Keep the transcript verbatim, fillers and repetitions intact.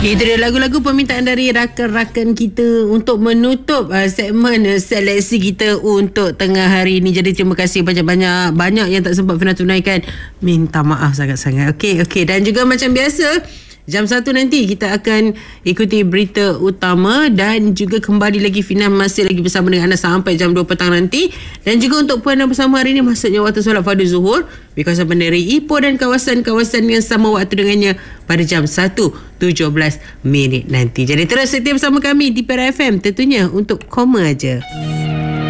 Itu dia lagu-lagu permintaan dari rakan-rakan kita untuk menutup uh, segmen uh, seleksi kita untuk tengah hari ini. Jadi terima kasih banyak-banyak. Banyak yang tak sempat Fina tunaikan. Minta maaf sangat-sangat. Okey, okey. Dan juga macam biasa, jam satu nanti kita akan ikuti berita utama dan juga kembali lagi Fina masih lagi bersama dengan anda sampai jam dua petang nanti. Dan juga untuk puan bersama hari ini, maksudnya waktu solat fardu zuhur di kawasan Bandari Ipoh dan kawasan-kawasan yang sama waktu dengannya pada jam satu tujuh belas minit nanti. Jadi terus setia bersama kami di Perak F M, tentunya untuk koma aja.